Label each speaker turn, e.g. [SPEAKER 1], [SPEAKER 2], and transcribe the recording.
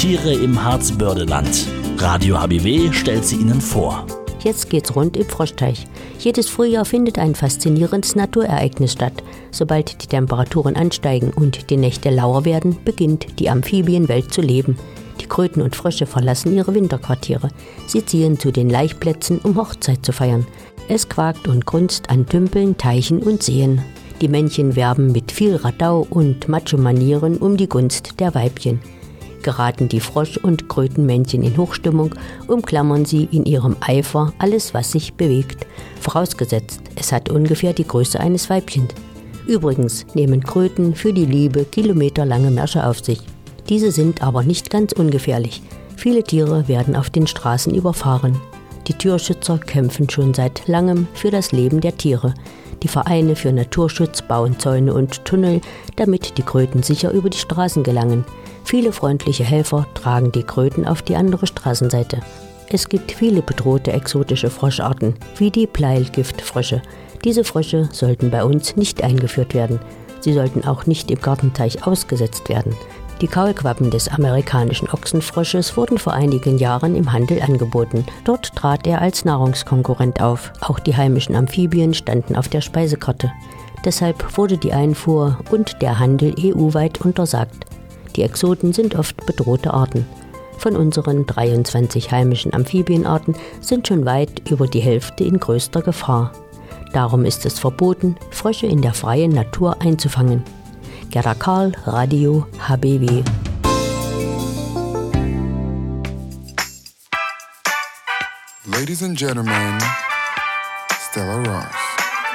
[SPEAKER 1] Tiere im Harzbördeland. Radio HBW stellt sie Ihnen vor.
[SPEAKER 2] Jetzt geht's rund im Froschteich. Jedes Frühjahr findet ein faszinierendes Naturereignis statt. Sobald die Temperaturen ansteigen und die Nächte lauer werden, beginnt die Amphibienwelt zu leben. Die Kröten und Frösche verlassen ihre Winterquartiere. Sie ziehen zu den Laichplätzen, um Hochzeit zu feiern. Es quakt und grunzt an Tümpeln, Teichen und Seen. Die Männchen werben mit viel Radau und Macho-Manieren um die Gunst der Weibchen. Geraten die Frosch- und Krötenmännchen in Hochstimmung, umklammern sie in ihrem Eifer alles, was sich bewegt. Vorausgesetzt, es hat ungefähr die Größe eines Weibchens. Übrigens nehmen Kröten für die Liebe kilometerlange Märsche auf sich. Diese sind aber nicht ganz ungefährlich. Viele Tiere werden auf den Straßen überfahren. Die Tierschützer kämpfen schon seit langem für das Leben der Tiere. Die Vereine für Naturschutz bauen Zäune und Tunnel, damit die Kröten sicher über die Straßen gelangen. Viele freundliche Helfer tragen die Kröten auf die andere Straßenseite. Es gibt viele bedrohte exotische Froscharten, wie die Bleilgiftfrösche. Diese Frösche sollten bei uns nicht eingeführt werden. Sie sollten auch nicht im Gartenteich ausgesetzt werden. Die Kaulquappen des amerikanischen Ochsenfrosches wurden vor einigen Jahren im Handel angeboten. Dort trat er als Nahrungskonkurrent auf. Auch die heimischen Amphibien standen auf der Speisekarte. Deshalb wurde die Einfuhr und der Handel EU-weit untersagt. Die Exoten sind oft bedrohte Arten. Von unseren 23 heimischen Amphibienarten sind schon weit über die Hälfte in größter Gefahr. Darum ist es verboten, Frösche in der freien Natur einzufangen. Gerda Karl, Radio HBW.
[SPEAKER 3] Ladies and gentlemen, Stella Ross.